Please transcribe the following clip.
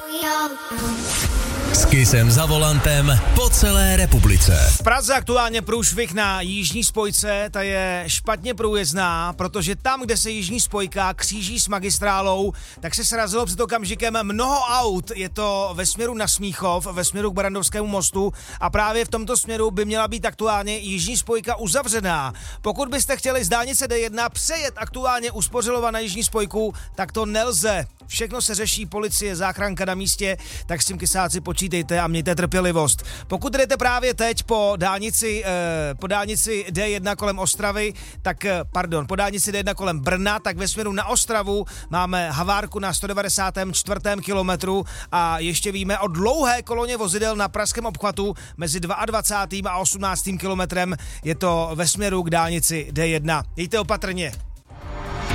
S Kissem za volantem po celé republice. V Praze aktuálně průšvih na jižní spojce, ta je špatně průjezdná, protože tam, kde se jižní spojka kříží s magistrálou, tak se srazilo před okamžikem mnoho aut. Je to ve směru na Smíchov, ve směru k Barrandovskému mostu a právě v tomto směru by měla být aktuálně jižní spojka uzavřená. Pokud byste chtěli z dálnice D1 přejet aktuálně u Spořilova na jižní spojku, tak to nelze. Všechno se řeší, policie, záchranka na místě, tak s tím kysáci počítejte a mějte trpělivost. Pokud jdete právě teď po dálnici D1 kolem Ostravy, po dálnici D1 kolem Brna, tak ve směru na Ostravu máme havárku na 194. kilometru a ještě víme o dlouhé koloně vozidel na pražském obchvatu mezi 22. a 18. kilometrem. Je to ve směru k dálnici D1. Jděte opatrně.